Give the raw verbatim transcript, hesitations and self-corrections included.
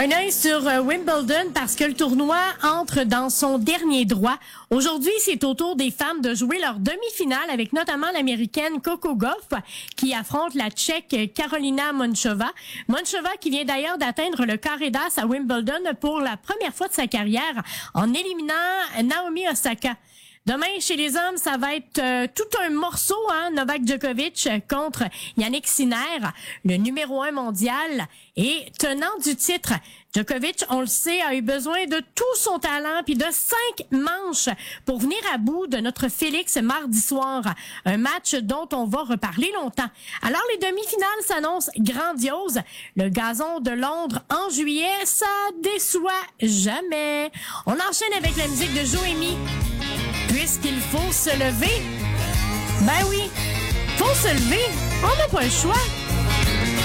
Un œil sur euh, Wimbledon parce que le tournoi entre dans son dernier droit. Aujourd'hui, c'est au tour des femmes de jouer leur demi-finale avec notamment l'américaine Coco Gauff qui affronte la tchèque Karolina Monchova. Monchova qui vient d'ailleurs d'atteindre le carré d'as à Wimbledon pour la première fois de sa carrière en éliminant Naomi Osaka. Demain, chez les hommes, ça va être euh, tout un morceau, hein, Novak Djokovic contre Yannick Sinner, le numéro un mondial et tenant du titre. Djokovic, on le sait, a eu besoin de tout son talent puis de cinq manches pour venir à bout de notre Félix mardi soir. Un match dont on va reparler longtemps. Alors, les demi-finales s'annoncent grandioses. Le gazon de Londres en juillet, ça déçoit jamais. On enchaîne avec la musique de Joémie. Puisqu'il faut se lever. Ben oui, faut se lever. On n'a pas le choix.